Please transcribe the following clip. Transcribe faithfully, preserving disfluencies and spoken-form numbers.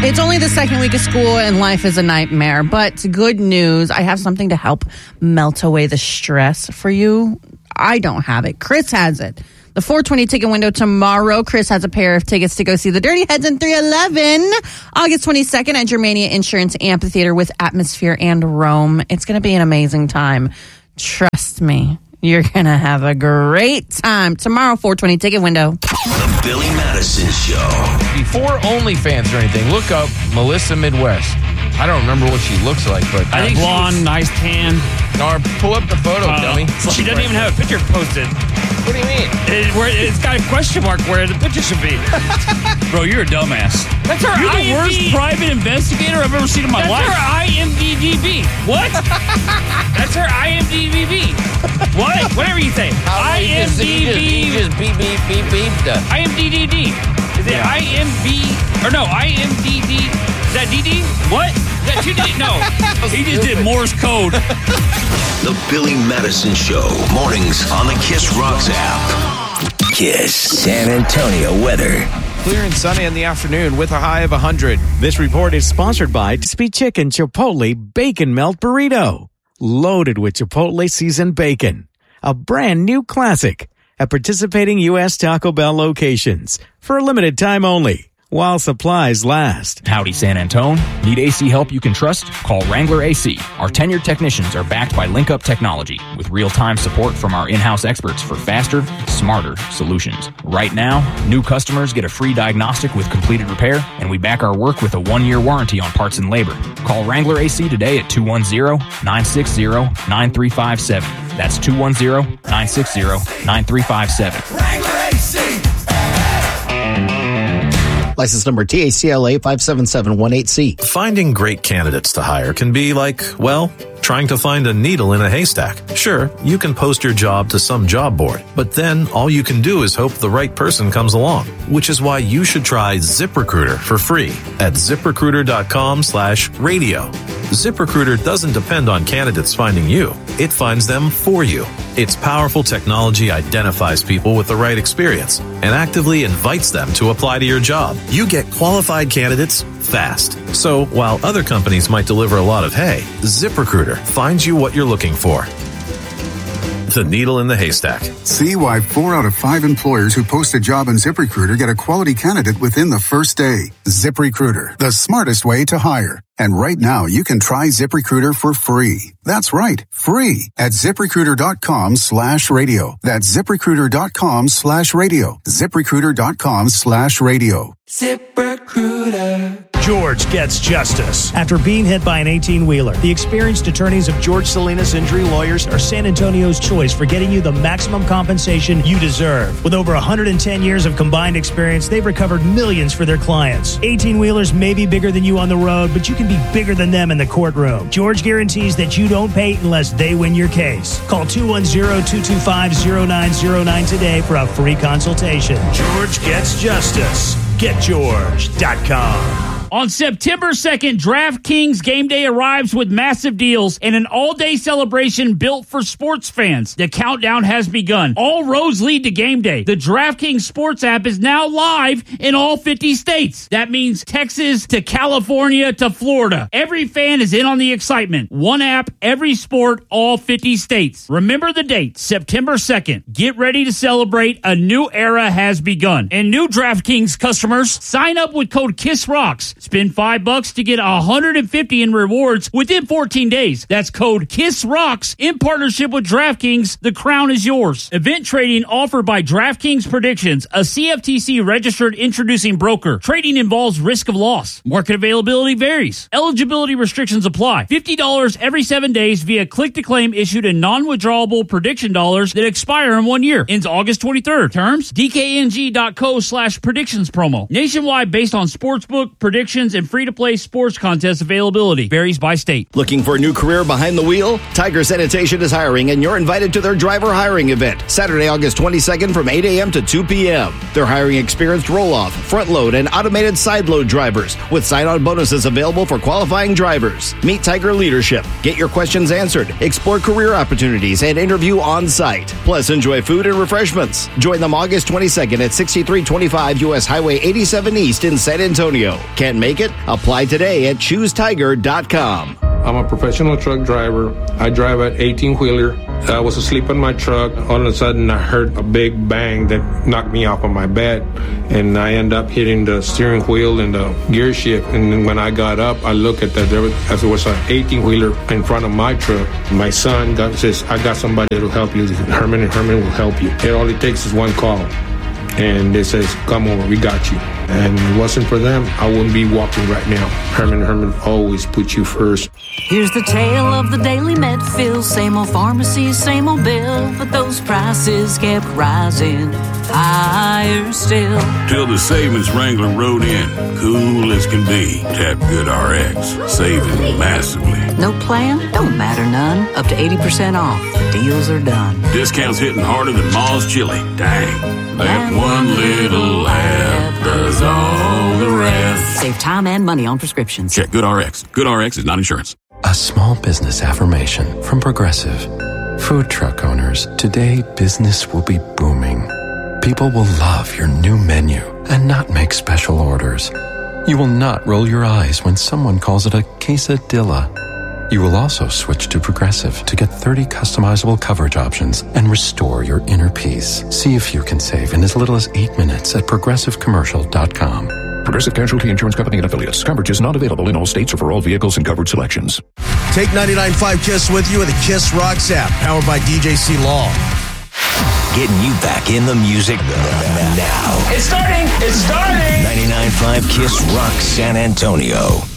It's only the second week of school and life is a nightmare, but good news. I have something to help melt away the stress for you. I don't have it. Chris has it. The four twenty ticket window tomorrow. Chris has a pair of tickets to go see the Dirty Heads in three eleven. August twenty-second at Germania Insurance Amphitheater with Atmosphere and Rome. It's going to be an amazing time. Trust me. You're going to have a great time. Tomorrow, four twenty ticket window. The Billy Madison Show. Before OnlyFans or anything, look up Melissa Midwest. I don't remember what she looks like, but I think blonde, nice tan. No, pull up the photo, Uh, dummy. she doesn't even have a picture posted. What do you mean? It, where, it's got a question mark where the picture should be. Bro, you're a dumbass. That's her You're the worst private investigator I've ever seen in my That's life. her I M D B. What? That's her I M D B. What? Whatever you say. I M D B. You just beep, beep, beep, beep. I M D D D. Is it Yeah. I M B? Or no, I M D D. Is that D D? What? Is that two D? No. He just did Morse code. The Billy Madison Show. Mornings on the Kiss Rocks app. Kiss San Antonio weather. Clear and sunny in the afternoon with a high of one hundred. This report is sponsored by Crispy Chicken Chipotle Bacon Melt Burrito. Loaded with Chipotle seasoned bacon. A brand new classic at participating U S Taco Bell locations for a limited time only, while supplies last. Howdy, San Antone. Need A C help you can trust? Call Wrangler A C. Our tenured technicians are backed by LinkUp Technology with real-time support from our in-house experts for faster, smarter solutions. Right now, new customers get a free diagnostic with completed repair, and we back our work with a one-year warranty on parts and labor. Call Wrangler A C today at two one zero, nine six zero, nine three five seven. That's two one zero, nine six zero, nine three five seven. Wrangler A C. License number T A C L A five seven seven one eight C. Finding great candidates to hire can be like, well, trying to find a needle in a haystack. Sure, you can post your job to some job board, but then all you can do is hope the right person comes along, which is why you should try ZipRecruiter for free at ZipRecruiter.com slash radio. ZipRecruiter doesn't depend on candidates finding you. It finds them for you. Its powerful technology identifies people with the right experience and actively invites them to apply to your job. You get qualified candidates fast. So while other companies might deliver a lot of hay, ZipRecruiter finds you what you're looking for. The needle in the haystack. See why four out of five employers who post a job on ZipRecruiter get a quality candidate within the first day. ZipRecruiter, the smartest way to hire. And right now, you can try ZipRecruiter for free. That's right, free at ZipRecruiter.com slash radio. That's ZipRecruiter.com slash radio. ZipRecruiter.com slash radio. ZipRecruiter. George gets justice. After being hit by an eighteen-wheeler, the experienced attorneys of George Salinas Injury Lawyers are San Antonio's choice for getting you the maximum compensation you deserve. With over one hundred ten years of combined experience, they've recovered millions for their clients. eighteen-wheelers may be bigger than you on the road, but you can be bigger than them in the courtroom. George guarantees that you don't pay unless they win your case. Call two one zero, two two five, zero nine zero nine today for a free consultation. George gets justice. Get George dot com. On September second, DraftKings Game Day arrives with massive deals and an all-day celebration built for sports fans. The countdown has begun. All roads lead to Game Day. The DraftKings Sports app is now live in all fifty states. That means Texas to California to Florida. Every fan is in on the excitement. One app, every sport, all fifty states. Remember the date, September second. Get ready to celebrate. A new era has begun. And new DraftKings customers, sign up with code KISSROCKS. Spend five bucks to get one hundred fifty in rewards within fourteen days. That's code KISSROCKS in partnership with DraftKings. The crown is yours. Event trading offered by DraftKings Predictions, a C F T C registered introducing broker. Trading involves risk of loss. Market availability varies. Eligibility restrictions apply. fifty dollars every seven days via click-to-claim issued in non-withdrawable prediction dollars that expire in one year. Ends August twenty-third. Terms, dkng.co slash predictions promo. Nationwide based on sportsbook predictions and free-to-play sports contest availability. Varies by state. Looking for a new career behind the wheel? Tiger Sanitation is hiring, and you're invited to their driver hiring event, Saturday, August twenty-second from eight a.m. to two p.m. They're hiring experienced roll-off, front-load, and automated side-load drivers, with sign-on bonuses available for qualifying drivers. Meet Tiger leadership, get your questions answered, explore career opportunities, and interview on-site. Plus, enjoy food and refreshments. Join them August twenty-second at sixty-three twenty-five U S Highway eighty-seven East in San Antonio. Can't Can't make it? Apply today at choose tiger dot com. I'm a professional truck driver. I drive an eighteen-wheeler. I was asleep in my truck. All of a sudden, I heard a big bang that knocked me off of my bed, and I end up hitting the steering wheel and the gear shift. And then when I got up, I looked at that. There was, as there was an eighteen-wheeler in front of my truck. My son got, says, I got somebody that will help you. Herman and Herman will help you. And all it takes is one call. And they says, come over, we got you. And if it wasn't for them, I wouldn't be walking right now. Herman and Herman always put you first. Here's the tale of the daily Medfill. Same old pharmacy, same old bill. But those prices kept rising higher still. Till the savings Wrangler rode in. Cool as can be. Tap Good R X. Saving massively. No plan? Don't matter none. Up to eighty percent off. Deals are done. Discounts hitting harder than Ma's chili. Dang. That one little laugh does all the rest. Save time and money on prescriptions. Check Good R X. Good R X is not insurance. A small business affirmation from Progressive. Food truck owners, today business will be booming. People will love your new menu and not make special orders. You will not roll your eyes when someone calls it a quesadilla. You will also switch to Progressive to get thirty customizable coverage options and restore your inner peace. See if you can save in as little as eight minutes at progressive commercial dot com. Progressive Casualty Insurance Company and Affiliates. Coverage is not available in all states or for all vehicles and covered selections. Take ninety-nine point five KISS with you with the KISS Rocks app, powered by D J C Law. Getting you back in the music now. It's starting. It's starting. ninety-nine point five KISS Rock San Antonio.